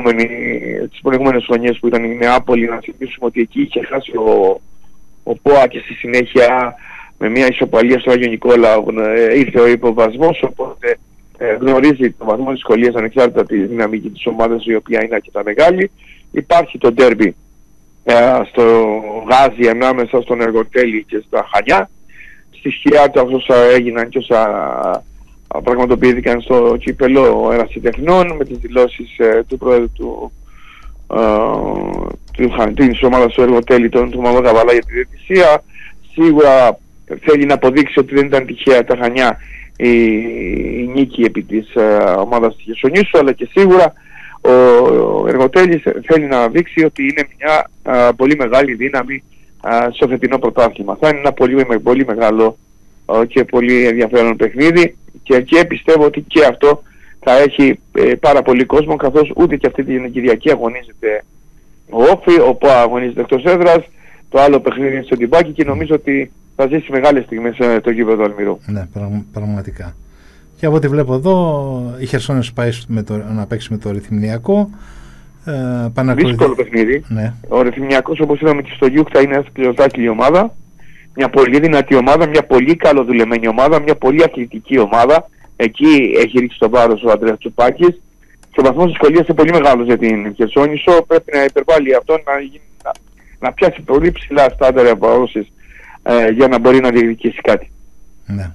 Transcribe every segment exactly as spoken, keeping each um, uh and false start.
τις προηγούμενες χρονιές που ήταν η Νεάπολη, να θυμίσουμε ότι εκεί είχε χάσει ο, ο ΠΟΑ και στη συνέχεια με μια ισοπαλία στο Άγιο Νικόλαο ε, ήρθε ο υποβασμός, οπότε ε, γνωρίζει το βαθμό δυσκολίας ανεξάρτητα τη δυναμική της ομάδας, η οποία είναι αρκετά μεγάλη. Υπάρχει το ντέρμπι ε, στο Γάζι ανάμεσα στον Εργοτέλη και στα Χανιά. Στη σκιά του όσα έγιναν και όσα πραγματοποιήθηκαν στο κύπελο Ερασιτεχνών με τις δηλώσεις ε, του πρόεδρου του, ε, του, της ομάδας του Εργοτέλη, του Μαμό Καβαλά, για τη διαιτησία. Σίγουρα θέλει να αποδείξει ότι δεν ήταν τυχαία τα Χανιά η, η νίκη επί της ε, ομάδας της Χερσονήσου, αλλά και σίγουρα ο, ο Εργοτέλης θέλει να δείξει ότι είναι μια ε, πολύ μεγάλη δύναμη ε, στο φετινό πρωτάθλημα. Θα είναι ένα πολύ, πολύ μεγάλο ε, και πολύ ενδιαφέρον παιχνίδι, και, και πιστεύω ότι και αυτό θα έχει ε, πάρα πολύ κόσμο, καθώς ούτε και αυτή την Κυριακή αγωνίζεται ο Όφη, ο ΠΟΑ αγωνίζεται εκτός έδρας, το άλλο παιχνίδι είναι στο Τιμπάκι, και νομίζω ότι θα ζήσει μεγάλες στιγμές ε, το γήπεδο Αλμυρού. Ναι, πραγμα, πραγματικά. Και από ό,τι βλέπω εδώ, η Χερσόνησος πάει με το, να παίξει με το Ρυθμνιακό. Ε, Δύσκολο παιχνίδι. Ναι. Ο Ρυθμνιακός, όπως είδαμε και στο Γιούχτα, είναι σκληροτάκυλη ομάδα. Μια πολύ δυνατή ομάδα, μια πολύ καλοδουλεμένη ομάδα, μια πολύ αθλητική ομάδα. Εκεί έχει ρίξει το βάρος ο Ανδρέας Τσουπάκης. Και ο βαθμός δυσκολίας είναι πολύ μεγάλος για την Χερσόνησο. Πρέπει να υπερβάλλει αυτό, να, γίνει, να, να πιάσει πολύ ψηλά στάνταρ αποδόσεις ε, για να μπορεί να διεκδικήσει κάτι. Ναι.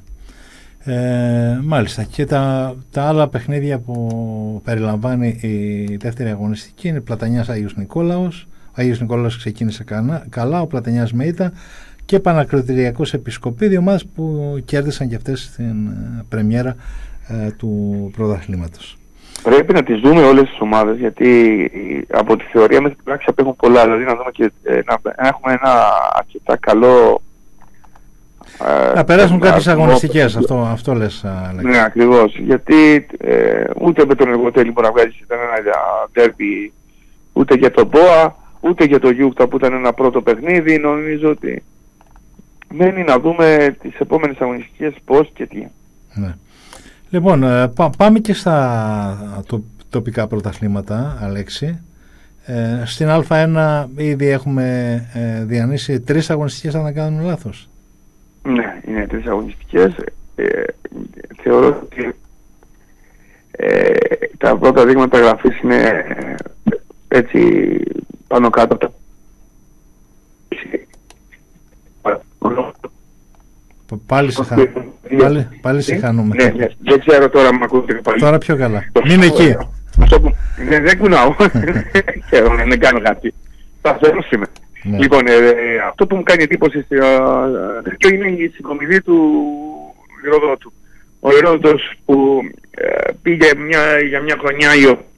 Ε, μάλιστα. Και τα, τα άλλα παιχνίδια που περιλαμβάνει η δεύτερη αγωνιστική είναι Πλατανιάς Άγιος Νικόλαος. Ο Άγιος Νικόλαος ξεκίνησε καλά, καλά ο Πλατανιάς με ήττα, και Πανακροτηριακός Επισκοπή, δύο ομάδες που κέρδισαν και αυτές στην ε, πρεμιέρα ε, του πρωταθλήματος. Πρέπει να τις δούμε όλες τις ομάδες, γιατί από τη θεωρία μέχρι την πράξη απέχουν πολλά. Δηλαδή να δούμε και ε, να, να έχουμε ένα αρκετά καλό. Ε, να περάσουν κάποιες αγωνιστικές, αυτό, αυτό λες, Αλέξη. Ναι, ακριβώς. Γιατί ε, ούτε με τον Εργοτέλη μπορεί να βγάλει ένα ντέρμπι, ούτε για τον ΠΟΑ, ούτε για το Γιούχτα που ήταν ένα πρώτο παιχνίδι. Νομίζω ότι μένει να δούμε τις επόμενες αγωνιστικές πώς και τι. Ναι. Λοιπόν, πά, πάμε και στα το, τοπικά πρωταθλήματα, Αλέξη. Ε, στην Α1 ήδη έχουμε ε, διανύσει τρεις αγωνιστικές, αν δεν κάνουμε λάθος. Ναι, είναι τρεις αγωνιστικές. Ε, θεωρώ ότι ε, τα πρώτα δείγματα γραφής είναι ε, έτσι πάνω κάτω από τα... Πάλι σε, χα... πάλι, πάλι σε χάνουμε. Ναι, ναι, δεν ξέρω τώρα αν με ακούτε πάλι. Τώρα πιο καλά. Μην εκεί. Ναι, δεν κουνάω. Δεν κάνω κάτι. Σταθερός είμαι. Ναι. Λοιπόν, ε, αυτό που μου κάνει εντύπωση ε, είναι η συγκομιδή του Ηροδότου. Ο Ηρόδοτος που ε, πήγε μια, για μια χρονιά η οποία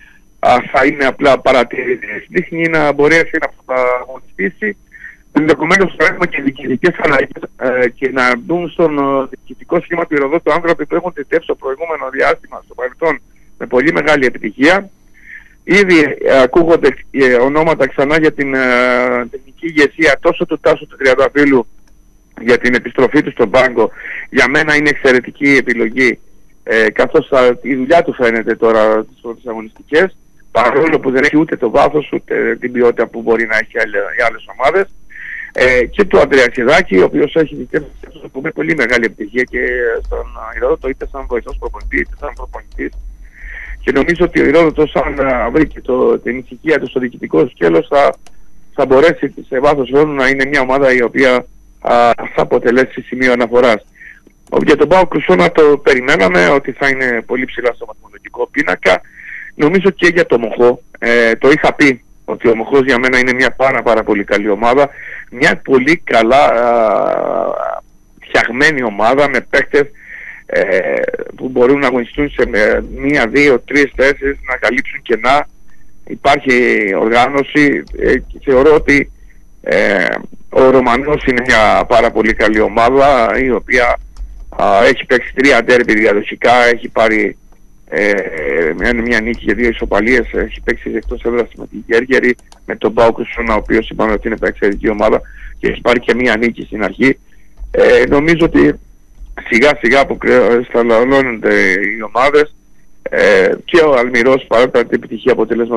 θα είναι απλά παρατηρητής, δείχνει να μπορέσει να αγωνιστήσει. Ενδεχομένως θα έχουμε και διοικητικές αλλαγές ε, και να μπουν στον ε, διοικητικό σχήμα του Ηροδότου άνθρωποι που έχουν θητεύσει το προηγούμενο διάστημα στο παρελθόν με πολύ μεγάλη επιτυχία. Ήδη ε, ακούγονται ε, ονόματα ξανά για την ε, τεχνική ηγεσία τόσο του Τάσου του Τριανταφύλου για την επιστροφή του στον πάγκο. Για μένα είναι εξαιρετική επιλογή, ε, καθώς α, η δουλειά του φαίνεται τώρα στις πρώτες αγωνιστικές, παρόλο που δεν έχει ούτε το βάθος ούτε την ποιότητα που μπορεί να έχει οι άλλες ομάδες. Ε, και του Ανδρεαξιδάκη, ο οποίος έχει δικαιώσει με πολύ μεγάλη επιτυχία και στον Ηρόδοτο, είτε σαν βοηθός προπονητή είτε σαν προπονητής. Και νομίζω ότι ο Ηρόδοτος, αν βρει και το, την ησυχία του στο διοικητικό σκέλος, θα, θα μπορέσει σε βάθος χρόνου να είναι μια ομάδα η οποία α, θα αποτελέσει σημείο αναφοράς. Για τον ΠΑΟΚ Κρουσόνα το περιμέναμε ότι θα είναι πολύ ψηλά στο βαθμολογικό πίνακα. Νομίζω και για το Μοχό, ε, το είχα πει ότι ο Μοχός για μένα είναι μια πάρα πάρα πολύ καλή ομάδα, μια πολύ καλά α, φτιαγμένη ομάδα με παίκτες ε, που μπορούν να αγωνιστούν σε μία, δύο, τρεις θέσεις, να καλύψουν κενά. Υπάρχει οργάνωση ε, και θεωρώ ότι ε, ο Ρωμανός είναι μια πάρα πολύ καλή ομάδα, η οποία α, έχει παίξει τρία ντέρμπι διαδοχικά, έχει πάρει ε, μια, μια νίκη και δύο ισοπαλίες, έχει παίξει εκτός έδρας με την Γέργερη, με τον ΠΑΟΚ Κρουσόνα, ο οποίος είπαμε ότι είναι εξαιρετική ομάδα και έχει πάρει και μια νίκη στην αρχή. Ε, νομίζω ότι σιγά σιγά που σταλώνονται οι ομάδες ε, και ο Αλμυρός, παρά την επιτυχία αποτελέσματα